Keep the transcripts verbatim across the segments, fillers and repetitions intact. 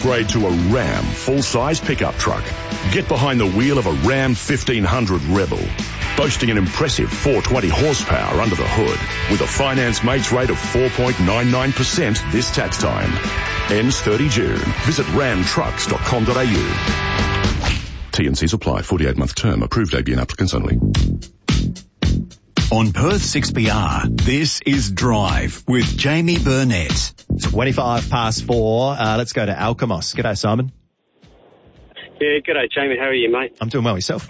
Upgrade to a Ram full-size pickup truck. Get behind the wheel of a Ram fifteen hundred Rebel, boasting an impressive four hundred twenty horsepower under the hood, with a finance mates rate of four point nine nine percent this tax time. Ends thirty June. Visit ram trucks dot com dot a u. T and C's apply. forty-eight month term. Approved A B N applicants only. On Perth six B R, this is Drive with Jamie Burnett. twenty-five past four. Uh, let's go to Alkimos. G'day, Simon. Yeah, g'day, Jamie. How are you, mate? I'm doing well. Yourself?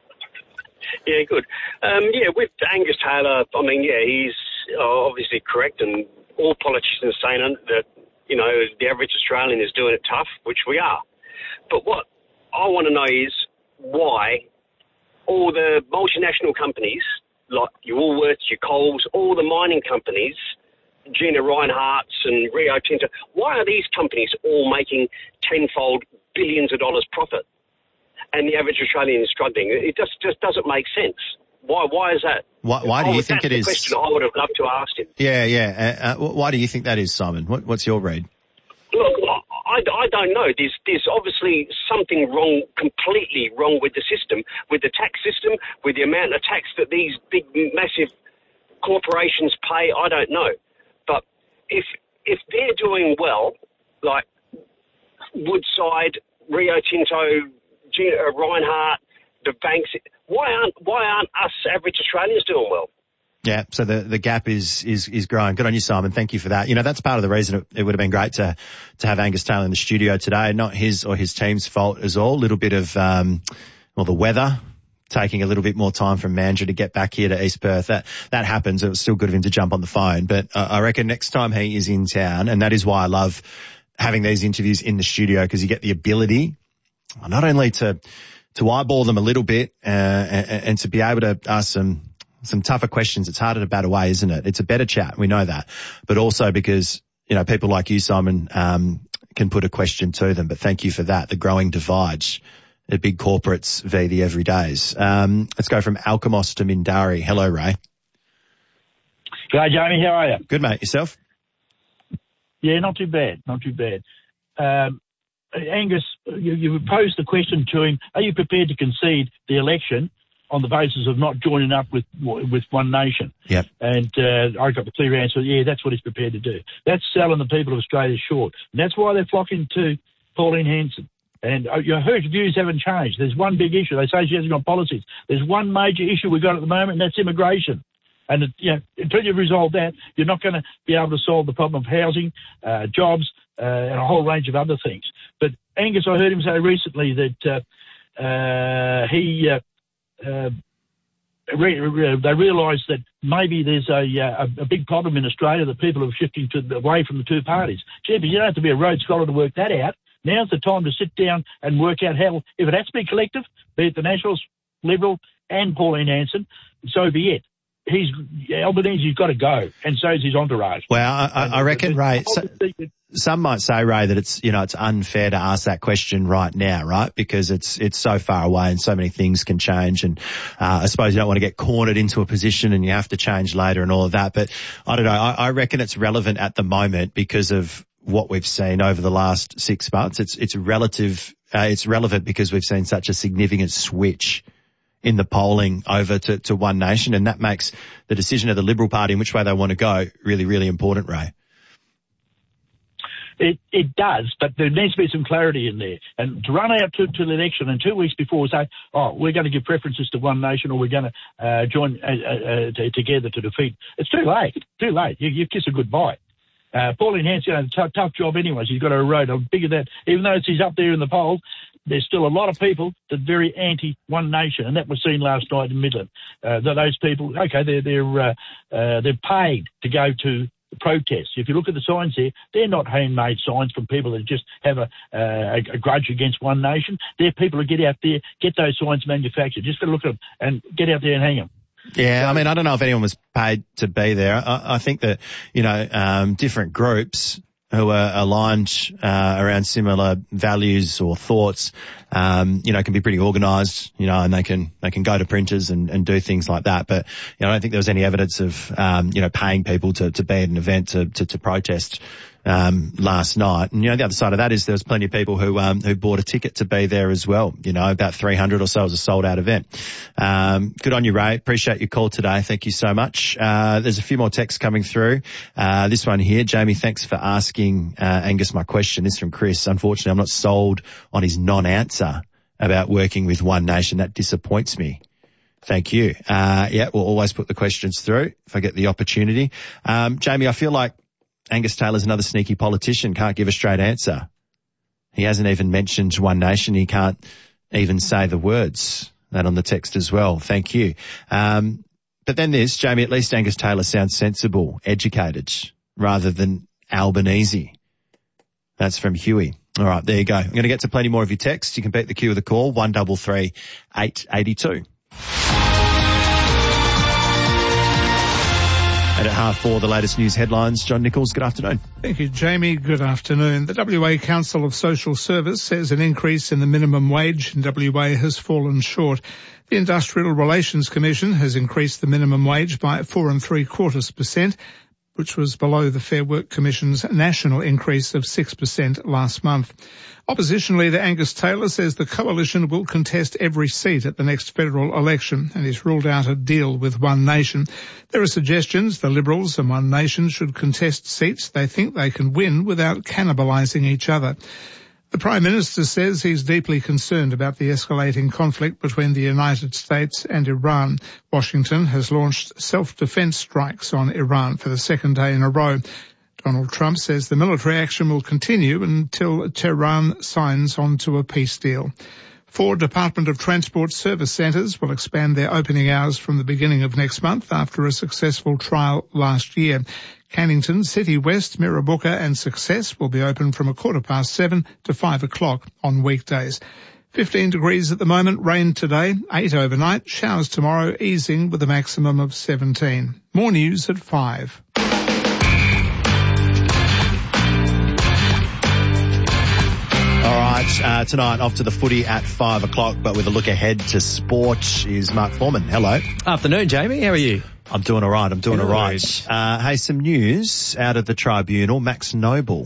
Yeah, good. Um, yeah, with Angus Taylor, I mean, yeah, he's uh, obviously correct, and all politicians are saying that, you know, the average Australian is doing it tough, which we are. But what I want to know is why all the multinational companies, like your Woolworths, your Coles, all the mining companies, Gina Rinehart's and Rio Tinto, why are these companies all making tenfold billions of dollars profit and the average Australian is struggling? It just, just doesn't make sense. Why Why is that? Why, why do oh, you think it is? That's the question I would have loved to ask him. Yeah, yeah. Uh, uh, why do you think that is, Simon? What, what's your read? Look, I, I don't know. There's, there's obviously something wrong, completely wrong with the system, with the tax system, with the amount of tax that these big, massive corporations pay. I don't know. But if if they're doing well, like Woodside, Rio Tinto, Gina Rinehart, the banks, why aren't why aren't us average Australians doing well? Yeah, so the, the gap is, is, is growing. Good on you, Simon. Thank you for that. You know, that's part of the reason it, it would have been great to, to have Angus Taylor in the studio today. Not his or his team's fault as all. A little bit of, um, well, the weather taking a little bit more time from Mandurah to get back here to East Perth. That, that happens. It was still good of him to jump on the phone. But uh, I reckon next time he is in town, and that is why I love having these interviews in the studio, because you get the ability not only to, to eyeball them a little bit, uh, and, and to be able to ask some, some tougher questions. It's harder to bat away, isn't it? It's a better chat. We know that. But also because, you know, people like you, Simon, um, can put a question to them. But thank you for that. The growing divide, the big corporates v the everydays. Um, let's go from Alkimos to Mindarie. Hello, Ray. Hi, Jamie. How are you? Good, mate. Yourself? Yeah, not too bad. Not too bad. Um, Angus, you, you posed the question to him, are you prepared to concede the election on the basis of not joining up with with One Nation? Yep. And uh, I got the clear answer, yeah, that's what he's prepared to do. That's selling the people of Australia short. And that's why they're flocking to Pauline Hanson. And uh, you know, her views haven't changed. There's one big issue. They say she hasn't got policies. There's one major issue we've got at the moment, and that's immigration. And, you know, until you've resolved that, you're not going to be able to solve the problem of housing, uh, jobs, uh, and a whole range of other things. But Angus, I heard him say recently that uh, uh, he... Uh, Uh, re- re- they realise that maybe there's a, a a big problem in Australia that people are shifting to away from the two parties. Gee, but you don't have to be a Rhodes Scholar to work that out. Now's the time to sit down and work out how, if it has to be collective, be it the Nationals, Liberal and Pauline Hanson, so be it. He's Albanese's got to go, and so is his entourage. Well, I, I reckon, Ray, so, some might say, Ray, that it's, you know, it's unfair to ask that question right now, right? Because it's, it's so far away and so many things can change. And, uh, I suppose you don't want to get cornered into a position and you have to change later and all of that. But I don't know. I, I reckon it's relevant at the moment because of what we've seen over the last six months. It's, it's relative, uh, it's relevant because we've seen such a significant switch in the polling over to, to One Nation. And that makes the decision of the Liberal Party in which way they want to go really, really important, Ray. It, it does, but there needs to be some clarity in there. And to run out to, to the election and two weeks before say, oh, we're going to give preferences to One Nation or we're going to uh, join uh, uh, t- together to defeat, it's too late. Too late. You, you kiss a goodbye. Uh, Pauline Hanson has a tough, tough job anyway. She's got her road. I'll figure that, even though she's up there in the polls, there's still a lot of people that are very anti-One Nation, and that was seen last night in Midland. Uh, that those people, okay, they're they're uh, uh, they're paid to go to protests. If you look at the signs there, they're not handmade signs from people that just have a, uh, a grudge against One Nation. They're people who get out there, get those signs manufactured. Just got to look at them and get out there and hang them. Yeah, I mean, I don't know if anyone was paid to be there. I, I think that, you know, um, different groups who are aligned uh, around similar values or thoughts, um, you know, can be pretty organised, you know, and they can they can go to printers and, and do things like that. But, you know, I don't think there was any evidence of, um, you know, paying people to, to be at an event to, to, to protest um, last night. And, you know, the other side of that is there was plenty of people who, um, who bought a ticket to be there as well. You know, about three hundred or so. It was a sold out event. Um, good on you, Ray. Appreciate your call today. Thank you so much. Uh, there's a few more texts coming through. Uh, this one here, Jamie, thanks for asking, uh, Angus my question. This is from Chris. Unfortunately, I'm not sold on his non-answer about working with One Nation. That disappoints me. Thank you. Uh, yeah, we'll always put the questions through if I get the opportunity. Um, Jamie, I feel like Angus Taylor's another sneaky politician, can't give a straight answer. He hasn't even mentioned One Nation. He can't even say the words. That on the text as well. Thank you. Um, but then this, Jamie, at least Angus Taylor sounds sensible, educated, rather than Albanese. That's from Huey. All right, there you go. I'm going to get to plenty more of your texts. You can beat the queue with a call, one three three, eight eight two. And at half four, the latest news headlines. John Nichols, good afternoon. Thank you, Jamie. Good afternoon. The W A Council of Social Service says an increase in the minimum wage in W A has fallen short. The Industrial Relations Commission has increased the minimum wage by four and three quarters percent, which was below the Fair Work Commission's national increase of six percent last month. Opposition leader Angus Taylor says the coalition will contest every seat at the next federal election and has ruled out a deal with One Nation. There are suggestions the Liberals and One Nation should contest seats they think they can win without cannibalising each other. The Prime Minister says he's deeply concerned about the escalating conflict between the United States and Iran. Washington has launched self-defense strikes on Iran for the second day in a row. Donald Trump says the military action will continue until Tehran signs onto a peace deal. Four Department of Transport service centres will expand their opening hours from the beginning of next month after a successful trial last year. Cannington, City West, Mirrabooka and Success will be open from a quarter past seven to five o'clock on weekdays. fifteen degrees at the moment, rain today, eight overnight, showers tomorrow, easing with a maximum of seventeen. More news at five. All right, uh, tonight off to the footy at five o'clock, but with a look ahead to sport is Mark Foreman. Hello. Afternoon, Jamie. How are you? I'm doing all right. I'm doing Good. all right. Uh, hey, some news out of the Tribunal. Max Noble.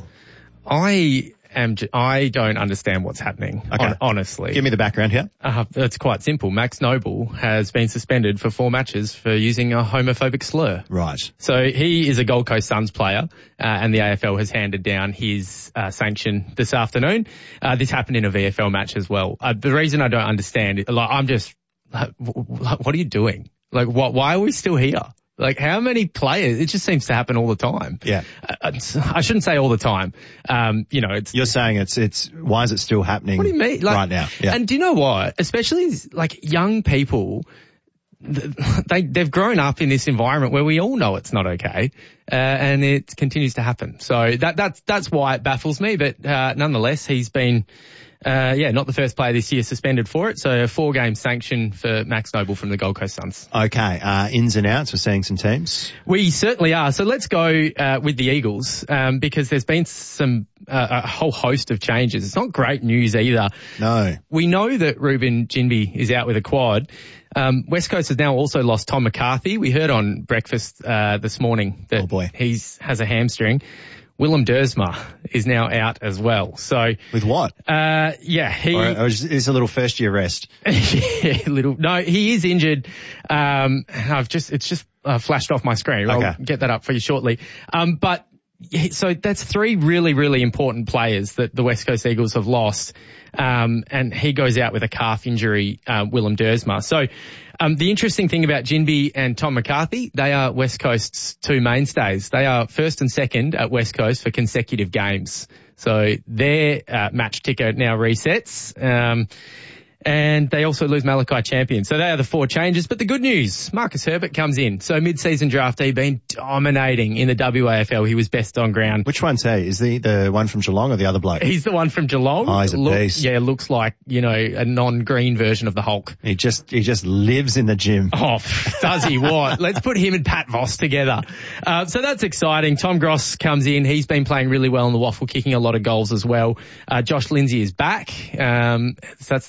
I am. J- I don't understand what's happening. Okay. hon- honestly, Give me the background here. Uh, it's quite simple. Max Noble has been suspended for four matches for using a homophobic slur. Right. So he is a Gold Coast Suns player, uh, and the A F L has handed down his uh, sanction this afternoon. Uh, this happened in a V F L match as well. Uh, the reason I don't understand, like, I'm just, like, what are you doing? Like, what? Why are we still here? Like, how many players? It just seems to happen all the time. Yeah. Uh, I shouldn't say all the time. Um, you know, it's. You're saying it's, it's, why is it still happening? What do you mean? Like, right now? Yeah. And do you know what? Especially like young people, they, they've grown up in this environment where we all know it's not okay. Uh, and it continues to happen. So that, that's, that's why it baffles me. But, uh, nonetheless, he's been, Uh, yeah, not the first player this year suspended for it. So a four-game sanction for Max Noble from the Gold Coast Suns. Okay, uh, ins and outs. We're seeing some teams. We certainly are. So let's go uh, with the Eagles um, because there's been some uh, a whole host of changes. It's not great news either. No. We know that Ruben Ginbey is out with a quad. Um, West Coast has now also lost Tom McCarthy. We heard on breakfast uh, this morning that oh boy. he's has a hamstring. Willem Dersma is now out as well. So with what? Uh, yeah, he or, or is a little first year rest. yeah, little. No, he is injured. Um, I've just it's just uh, flashed off my screen. Okay. I'll get that up for you shortly. Um, but so that's three really really important players that the West Coast Eagles have lost. Um, and he goes out with a calf injury, uh, Willem Dersma. So. Um, the interesting thing about Ginbey and Tom McCarthy, they are West Coast's two mainstays. They are first and second at West Coast for consecutive games. So their uh, match ticker now resets. Um, and they also lose Malachi Champion. So they are the four changes. But the good news, Marcus Herbert comes in. So mid-season draftee, been dominating in the W A F L. He was best on ground. Which one's he? Is he the one from Geelong or the other bloke? He's the one from Geelong. Oh, he's a Look, beast. Yeah, looks like, you know, a non-green version of the Hulk. He just, he just lives in the gym. Oh, does he what? Let's put him and Pat Voss together. Uh, so that's exciting. Tom Gross comes in. He's been playing really well in the waffle, kicking a lot of goals as well. Uh, Josh Lindsay is back. Um, so that's the second time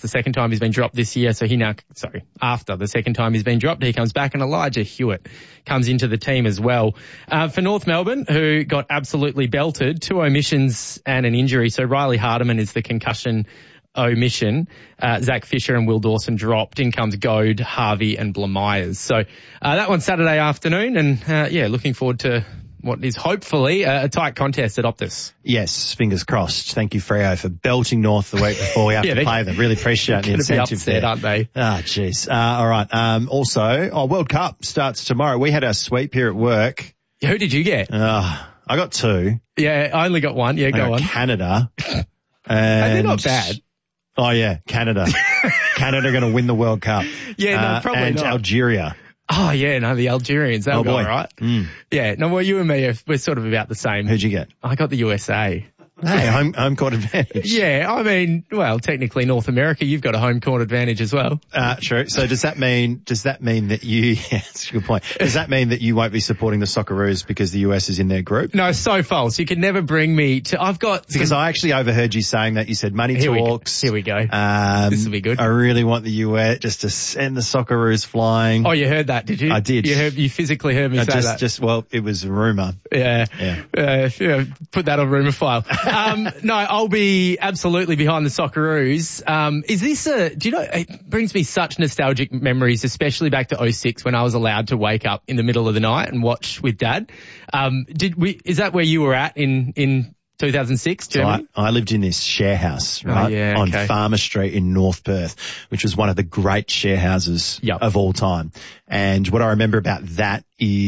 time he's been dropped this year. So he now, sorry, after the second time he's been dropped, he comes back, and Elijah Hewitt comes into the team as well. Uh, for North Melbourne, who got absolutely belted, two omissions and an injury. So Riley Hardiman is the concussion omission. Uh, Zach Fisher and Will Dawson dropped. In comes Goad, Harvey and Blamires. So uh, that one's Saturday afternoon, and uh, yeah, looking forward to what is hopefully a, a tight contest at Optus. Yes, fingers crossed. Thank you, Freo, for belting North the week before we have yeah, to play them. Really appreciate the incentive upset, there, aren't they? Ah, jeez. Uh, all right. Um, also, oh, World Cup starts tomorrow. We had our sweep here at work. Who did you get? Uh, I got two. Yeah, I only got one. Yeah, I go got on. Canada. And and they're not bad. Oh yeah, Canada. Canada are going to win the World Cup. Yeah, no, uh, probably and not. And Algeria. Oh yeah, no, the Algerians, they'll Oh, go boy. all right. Mm. Yeah, no, well, you and me, are, we're sort of about the same. Who'd you get? I got the U S A. Hey, home, home court advantage. Yeah, I mean, well, technically North America, you've got a home court advantage as well. Uh, true. So does that mean, does that mean that you, yeah, that's a good point. Does that mean that you won't be supporting the Socceroos because the U S is in their group? No, so false. You could never bring me to, I've got. Because some, I actually overheard you saying that. You said money here talks. We go. Here we go. Um, this will be good. I really want the U S just to send the Socceroos flying. Oh, you heard that, did you? I did. You heard, you physically heard me I say just, that. just, well, it was a rumour. Yeah. Yeah. Uh, yeah. Put that on rumour file. um, no, I'll be absolutely behind the Socceroos. Um, is this a, do you know, it brings me such nostalgic memories, especially back to oh six when I was allowed to wake up in the middle of the night and watch with Dad. Um, did we, is that where you were at in, in two thousand six, So Germany? I, I lived in this share house, right, Oh, yeah, on okay. Farmer Street in North Perth, which was one of the great share houses Yep. of all time. And what I remember about that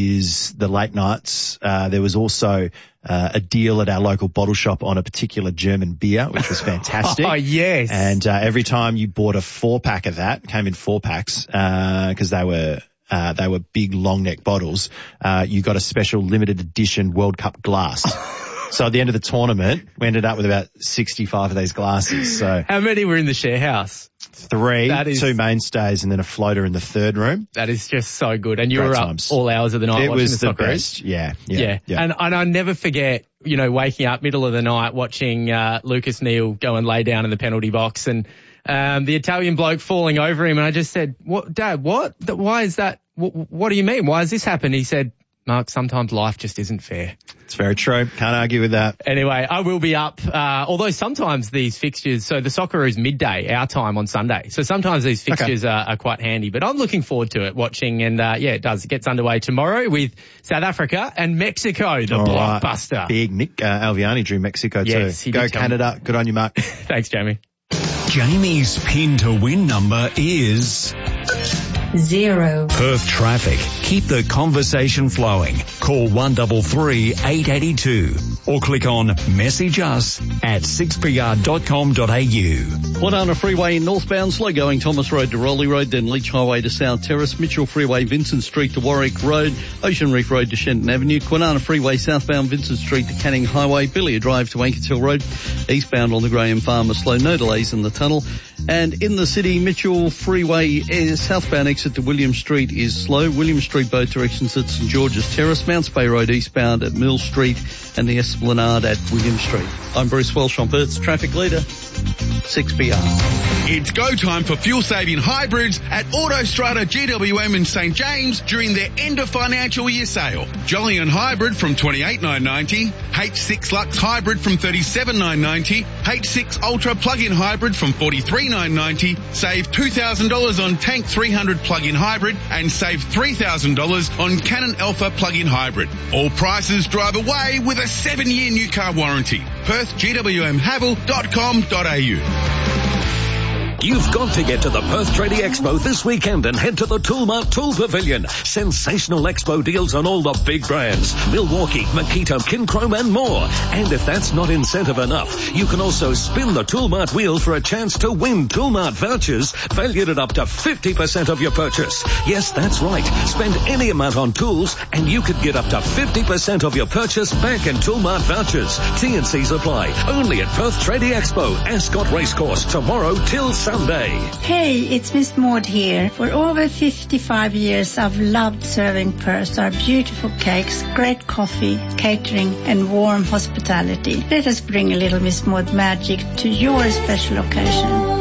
is the late nights. Uh, there was also uh, a deal at our local bottle shop on a particular German beer, which was fantastic. Oh, yes. And uh, every time you bought a four pack of that, came in four packs because they were. Uh, they were big long neck bottles. Uh, you got a special limited edition World Cup glass. So at the end of the tournament, we ended up with about sixty-five of these glasses. So How many were in the share house? three, That is- two mainstays and then a floater in the third room. That is just so good. And you Great were times. up all hours of the night It watching was the the Socceroos. best. Yeah. Yeah. Yeah. yeah. And, and I never forget, you know, waking up middle of the night watching, uh, Lucas Neal go and lay down in the penalty box and, um, the Italian bloke falling over him. And I just said, what, Dad, what? Th- Why is that? What, what do you mean? Why has this happened? He said, Mark, sometimes life just isn't fair. It's very true. Can't argue with that. Anyway, I will be up, uh, although sometimes these fixtures, so the Socceroos midday, our time on Sunday. So sometimes these fixtures okay. are, are quite handy, but I'm looking forward to it watching and, uh, yeah, it does. It gets underway tomorrow with South Africa and Mexico, the All right. blockbuster. Big Nick uh, Alviani drew Mexico Yes, too. he Go did tell Canada. me. Good on you, Mark. Thanks, Jamie. Jamie's pin to win number is Zero. Perth traffic. Keep the conversation flowing. Call one three three, eight eight two or click on message us at six p r dot com dot a u. Quinana Freeway in northbound, slow going Thomas Road to Raleigh Road, then Leach Highway to South Terrace, Mitchell Freeway, Vincent Street to Warwick Road, Ocean Reef Road to Shenton Avenue, Quinana Freeway southbound Vincent Street to Canning Highway, Billiard Drive to Anchorage Hill Road, eastbound on the Graham Farmer slow, no delays in the tunnel. And in the city, Mitchell Freeway is southbound exit to William Street is slow. William Street both directions at St George's Terrace, Mounts Bay Road eastbound at Mill Street and the Esplanade at William Street. I'm Bruce Welsh on Perth's traffic leader, six P R. It's go time for fuel-saving hybrids at Autostrada G W M in St James during their end of financial year sale. Jolyon Hybrid from twenty-eight thousand nine hundred ninety, H six Lux Hybrid from thirty-seven thousand nine hundred ninety, H six Ultra Plug-in Hybrid from forty-three thousand nine hundred ninety, save two thousand dollars on Tank three hundred Plug-in Hybrid and save three thousand dollars on Canon Alpha Plug-in Hybrid. All prices drive away with a seven-year new car warranty. Perth G W M Havel dot com dot a u. You've got to get to the Perth Tradie Expo this weekend and head to the Toolmart Tool Pavilion. Sensational expo deals on all the big brands. Milwaukee, Makita, Kinchrome and more. And if that's not incentive enough, you can also spin the Toolmart wheel for a chance to win Toolmart vouchers valued at up to fifty percent of your purchase. Yes, that's right. Spend any amount on tools and you could get up to fifty percent of your purchase back in Toolmart vouchers. T and C's apply. Only at Perth Tradie Expo, Ascot Racecourse, tomorrow till Sunday. Hey, it's Miss Maud here. For over fifty-five years, I've loved serving Perth, our beautiful cakes, great coffee, catering, and warm hospitality. Let us bring a little Miss Maud magic to your special occasion.